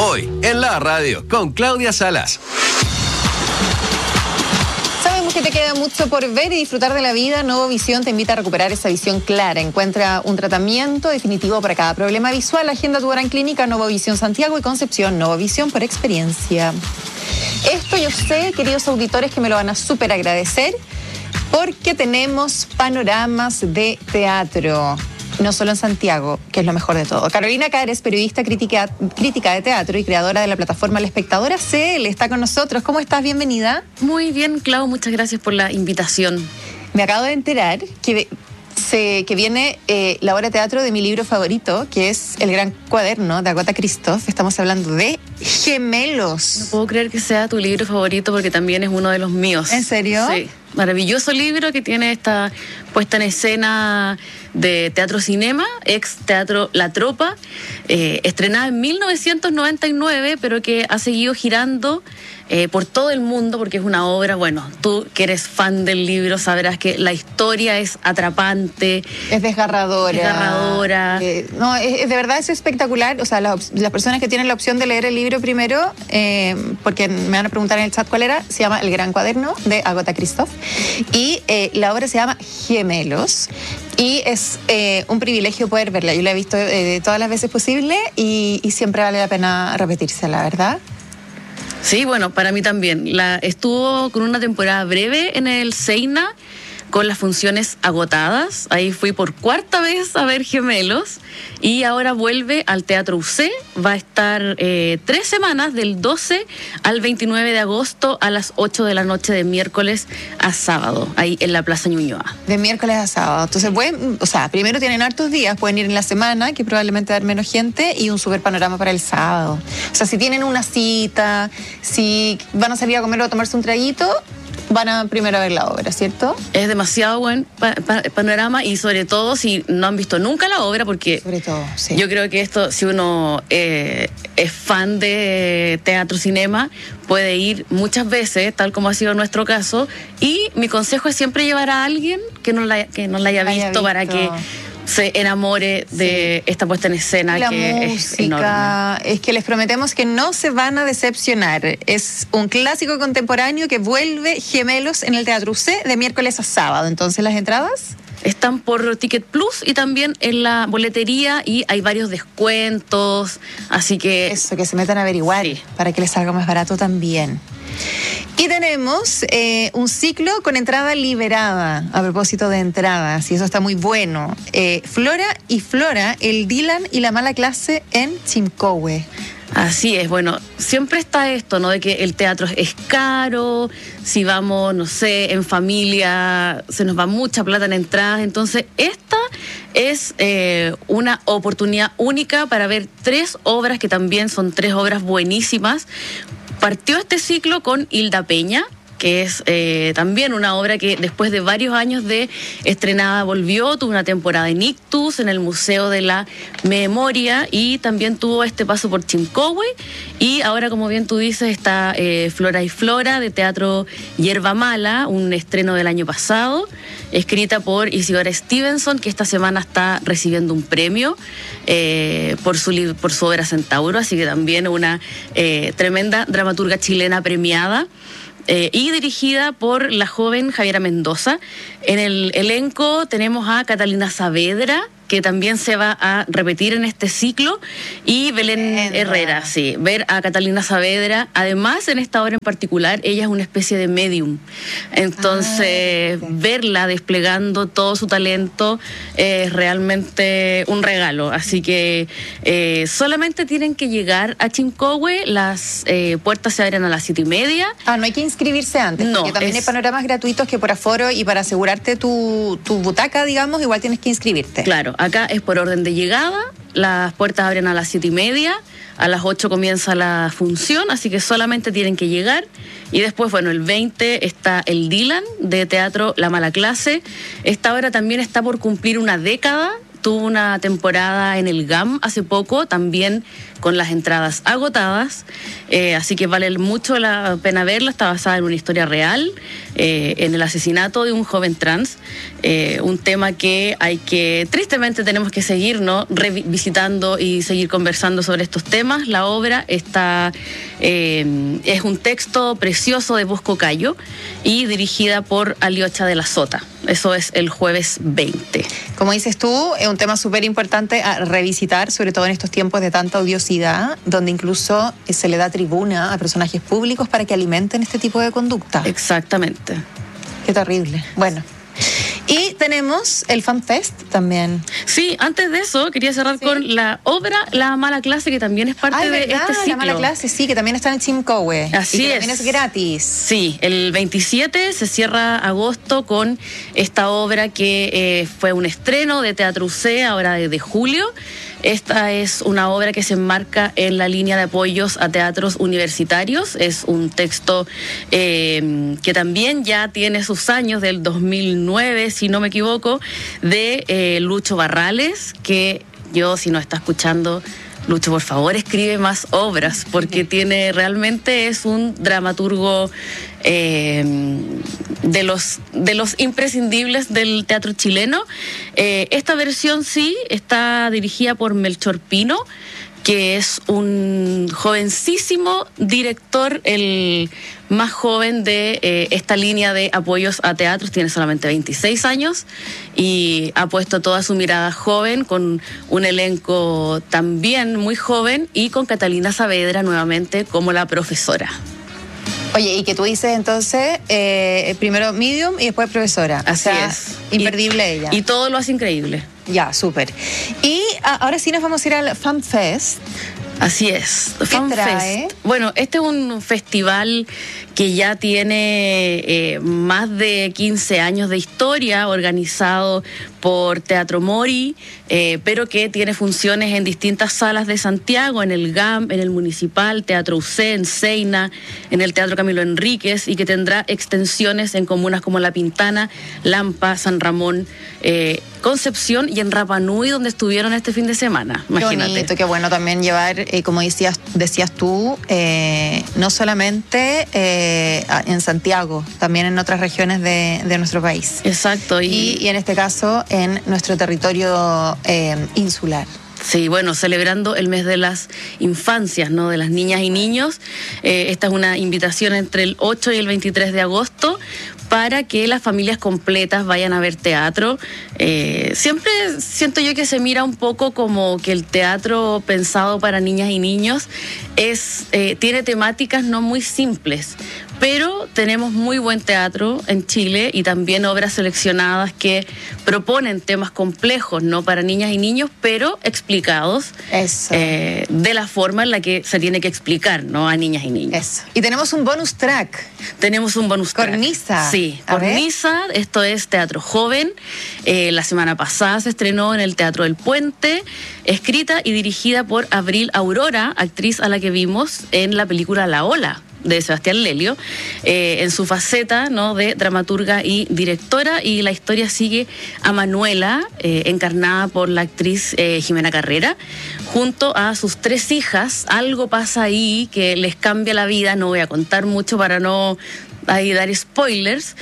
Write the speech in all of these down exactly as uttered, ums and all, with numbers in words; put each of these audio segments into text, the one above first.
Hoy, en la radio, con Claudia Salas. Sabemos que te queda mucho por ver y disfrutar de la vida. Nuevo Visión te invita a recuperar esa visión clara. Encuentra un tratamiento definitivo para cada problema visual. Agenda tu hora en clínica Nuevo Visión Santiago y Concepción. Nuevo Visión por experiencia. Esto yo sé, queridos auditores, que me lo van a súper agradecer, porque tenemos panoramas de teatro. No solo en Santiago, que es lo mejor de todo. Carolina Cares, periodista crítica, crítica de teatro y creadora de la plataforma La Espectadora C L, está con nosotros. ¿Cómo estás? Bienvenida. Muy bien, Clau, muchas gracias por la invitación. Me acabo de enterar que, se, que viene eh, la obra de teatro de mi libro favorito, que es El Gran Cuaderno, de Agatha Christoph. Estamos hablando de Gemelos. No puedo creer que sea tu libro favorito, porque también es uno de los míos. ¿En serio? Sí. Maravilloso libro que tiene esta puesta en escena de teatro cinema, ex teatro La Tropa, eh, estrenada en mil novecientos noventa y nueve, pero que ha seguido girando eh, por todo el mundo, porque es una obra, bueno, tú que eres fan del libro sabrás que la historia es atrapante. Es desgarradora. Desgarradora. Eh, no, es, de verdad es espectacular. O sea, las, las personas que tienen la opción de leer el libro primero, eh, porque me van a preguntar en el chat cuál era, se llama El Gran Cuaderno, de Agatha Christoph. Y eh, la obra se llama Gemelos y es eh, un privilegio poder verla. Yo la he visto eh, todas las veces posible y, y siempre vale la pena repetirse, la verdad. Sí, bueno, para mí también. La, estuvo con una temporada breve en el Seina, con las funciones agotadas. Ahí fui por cuarta vez a ver Gemelos y ahora vuelve al Teatro U C. Va a estar eh, tres semanas, del doce al veintinueve de agosto a las ocho de la noche, de miércoles a sábado, ahí en la Plaza Ñuñoa. De miércoles a sábado. Entonces, pueden, o sea, primero tienen hartos días, pueden ir en la semana, que probablemente va a haber menos gente, y un super panorama para el sábado. O sea, si tienen una cita, si van a salir a comer o a tomarse un traguito, van a primero a ver la obra, ¿cierto? Es demasiado buen pa pa panorama, y sobre todo si no han visto nunca la obra, porque sobre todo, sí. Yo creo que esto, si uno eh, es fan de teatro cinema, puede ir muchas veces, tal como ha sido nuestro caso, y mi consejo es siempre llevar a alguien que no la, que no la haya, haya visto, visto para que se enamore de sí. esta puesta en escena, la que música, es enorme. Es que les prometemos que no se van a decepcionar. Es un clásico contemporáneo que vuelve, Gemelos, en el Teatro U C de miércoles a sábado. Entonces, ¿las entradas? Están por Ticket Plus y también en la boletería, y hay varios descuentos, así que... Eso, que se metan a averiguar, sí, para que les salga más barato también. Y tenemos eh, un ciclo con entrada liberada, a propósito de entradas, y eso está muy bueno. Eh, Flora y Flora, el Dylan y la mala clase en Chimcowe. Así es, bueno, siempre está esto, ¿no? De que el teatro es caro, si vamos, no sé, en familia, se nos va mucha plata en entradas. Entonces, esta es eh, una oportunidad única para ver tres obras, que también son tres obras buenísimas. Partió este ciclo con Hilda Peña, que es eh, también una obra que después de varios años de estrenada volvió, tuvo una temporada en Ictus, en el Museo de la Memoria, y también tuvo este paso por Chimcowe, y ahora, como bien tú dices, está eh, Flora y Flora, de Teatro Hierba Mala, un estreno del año pasado, escrita por Isidora Stevenson, que esta semana está recibiendo un premio eh, por, su, por su obra Centauro, así que también una eh, tremenda dramaturga chilena premiada. Eh, y dirigida por la joven Javiera Mendoza. En el elenco tenemos a Catalina Saavedra, que también se va a repetir en este ciclo, y Belén Enda. Herrera, sí, ver a Catalina Saavedra. Además, en esta obra en particular, ella es una especie de medium. Entonces, ah, verla desplegando todo su talento es realmente un regalo. Así que eh, solamente tienen que llegar a Chimcowe, las eh, puertas se abren a las siete y media. Ah, no hay que inscribirse antes, no, porque también es... hay panoramas gratuitos que por aforo y para asegurarte tu, tu butaca, digamos, igual tienes que inscribirte. Claro. Acá es por orden de llegada, las puertas abren a las siete y media, a las ocho comienza la función, así que solamente tienen que llegar. Y después, bueno, el veinte está el Dylan, de Teatro La Mala Clase. Esta obra también está por cumplir una década. Tuvo una temporada en el G A M hace poco, también con las entradas agotadas, eh, así que vale mucho la pena verla. Está basada en una historia real, eh, en el asesinato de un joven trans, eh, un tema que hay que, tristemente tenemos que seguir, ¿no?, revisitando y seguir conversando sobre estos temas. La obra está, eh, es un texto precioso de Bosco Cayo y dirigida por Aliocha de la Sota. Eso es el jueves veinte. Como dices tú, es un tema súper importante a revisitar, sobre todo en estos tiempos de tanta odiosidad, donde incluso se le da tribuna a personajes públicos para que alimenten este tipo de conducta. Exactamente. Qué terrible. Bueno. Y tenemos el FanFest también. Sí, antes de eso quería cerrar sí. con la obra La Mala Clase, que también es parte Ay, de ¿verdad? este ciclo. La Mala Clase, sí, que también está en Chimcowe. Así y que es. También es gratis. Sí, el veintisiete se cierra agosto con esta obra que eh, fue un estreno de Teatro U C ahora desde julio. Esta es una obra que se enmarca en la línea de apoyos a teatros universitarios. Es un texto eh, que también ya tiene sus años, del dos mil nueve, si no me equivoco, de eh, Lucho Barrales, que yo, si no está escuchando, Lucho, por favor, escribe más obras, porque tiene, realmente es un dramaturgo eh, de los de los imprescindibles del teatro chileno. Eh, esta versión sí está dirigida por Melchor Pino, que es un jovencísimo director, el más joven de eh, esta línea de apoyos a teatros. Tiene solamente veintiséis años y ha puesto toda su mirada joven, con un elenco también muy joven y con Catalina Saavedra nuevamente como la profesora. Oye, y que tú dices entonces, eh, primero medium y después profesora. Así o sea, es. Imperdible y, ella. Y todo lo hace increíble. Ya, súper. Y a, ahora sí nos vamos a ir al FanFest. Así es. ¿Qué trae? Bueno, este es un festival que ya tiene eh, más de quince años de historia, organizado por Teatro Mori, eh, pero que tiene funciones en distintas salas de Santiago, en el G A M, en el Municipal, Teatro U C, en Seina, en el Teatro Camilo Enríquez, y que tendrá extensiones en comunas como La Pintana, Lampa, San Ramón, eh, Concepción y en Rapa Nui, donde estuvieron este fin de semana. Imagínate. Qué bonito, qué bueno también llevar, eh, como decías, decías tú, eh, no solamente eh, en Santiago, también en otras regiones de, de nuestro país. Exacto. Y, y, y en este caso en nuestro territorio eh, insular. Sí, bueno, celebrando el mes de las infancias, ¿no?, de las niñas y niños. Eh, esta es una invitación entre el ocho y el veintitrés de agosto para que las familias completas vayan a ver teatro. Eh, siempre siento yo que se mira un poco como que el teatro pensado para niñas y niños es eh, tiene temáticas no muy simples, pero tenemos muy buen teatro en Chile y también obras seleccionadas que proponen temas complejos, ¿no?, para niñas y niños, pero explicados eh, de la forma en la que se tiene que explicar, ¿no?, a niñas y niños. Eso. Y tenemos un bonus track. Tenemos un bonus track. Cornisa. Sí, Cornisa. Esto es teatro joven. Eh, la semana pasada se estrenó en el Teatro del Puente, escrita y dirigida por Abril Aurora, actriz a la que vimos en la película La Ola, de Sebastián Lelio, eh, en su faceta, ¿no?, de dramaturga y directora, y la historia sigue a Manuela, eh, encarnada por la actriz eh, Jimena Carrera, junto a sus tres hijas. Algo pasa ahí que les cambia la vida, no voy a contar mucho para no ahí dar spoilers,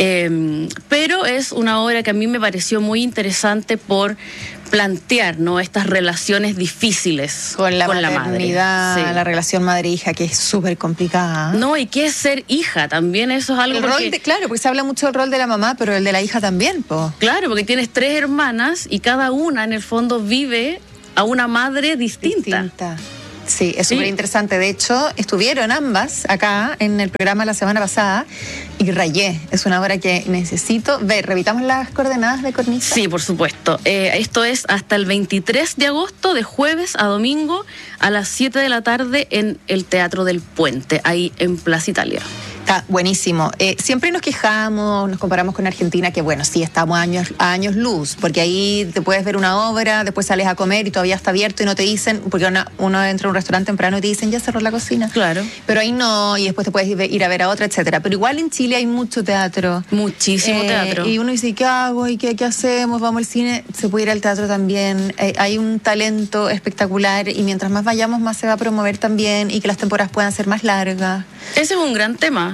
eh, pero es una obra que a mí me pareció muy interesante por plantear, ¿no?, estas relaciones difíciles con la con maternidad, la madre. Sí. La relación madre-hija, que es súper complicada. No, y qué es ser hija, también eso es algo. El porque, rol de, claro, porque se habla mucho del rol de la mamá, pero el de la hija también, po. Claro, porque tienes tres hermanas y cada una en el fondo vive a una madre distinta. distinta. Sí, es súper sí. interesante. De hecho, estuvieron ambas acá en el programa la semana pasada y rayé. Es una obra que necesito ver. ¿Repitamos las coordenadas de Cornisa? Sí, por supuesto. Eh, esto es hasta el veintitrés de agosto, de jueves a domingo, a las siete de la tarde en el Teatro del Puente, ahí en Plaza Italia. Está buenísimo. Eh, siempre nos quejamos, nos comparamos con Argentina, que bueno, sí, estamos a años, a años luz, porque ahí te puedes ver una obra, después sales a comer y todavía está abierto y no te dicen, porque una, uno entra a un restaurante temprano y te dicen, ya cerró la cocina. Claro. Pero ahí no, y después te puedes ir a ver a otra, etcétera. Pero igual en Chile hay mucho teatro. Muchísimo eh, teatro. Y uno dice, ¿qué hago? ¿Y qué, qué hacemos? Vamos al cine. Se puede ir al teatro también. Eh, hay un talento espectacular y mientras más vayamos, más se va a promover también y que las temporadas puedan ser más largas. Ese es un gran tema.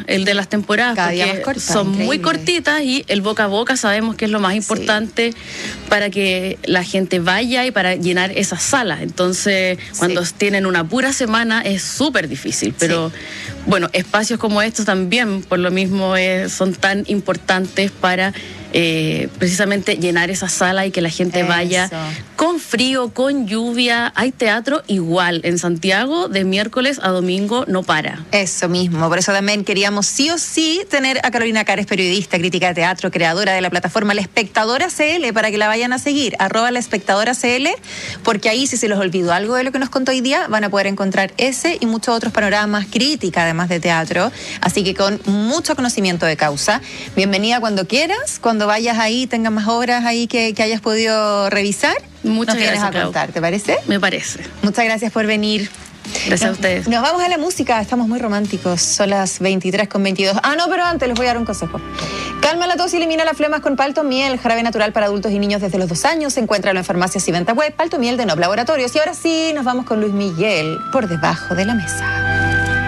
el de las temporadas, Cada día porque más corta, son increíble. muy cortitas y el boca a boca sabemos que es lo más importante sí. para que la gente vaya y para llenar esas salas. Entonces, cuando sí. tienen una pura semana es súper difícil, pero sí. bueno, espacios como estos también, por lo mismo, eh, son tan importantes para eh, precisamente llenar esa sala y que la gente Eso. vaya con frío, con lluvia. Hay teatro igual en Santiago, de miércoles a domingo no para. Eso mismo, por eso también queríamos sí o sí tener a Carolina Cares, periodista, crítica de teatro, creadora de la plataforma La Espectadora C L, para que la vayan a seguir, arroba La Espectadora C L, porque ahí, si se les olvidó algo de lo que nos contó hoy día, van a poder encontrar ese y muchos otros panoramas, crítica además de teatro, así que con mucho conocimiento de causa. Bienvenida cuando quieras, cuando vayas ahí, tengas más obras ahí que, que hayas podido revisar. Muchas nos vienes gracias, a contar, ¿te parece? Me parece. Muchas gracias por venir. Gracias nos, a ustedes. Nos vamos a la música, estamos muy románticos. Son las veintitrés con veintidós. Ah, no, pero antes les voy a dar un consejo. Calma la tos y elimina las flemas con Palto Miel, jarabe natural para adultos y niños desde los dos años. Encuéntralo en farmacias y venta web. Palto Miel de Nob Laboratorios. Y ahora sí, nos vamos con Luis Miguel, Por Debajo de la Mesa.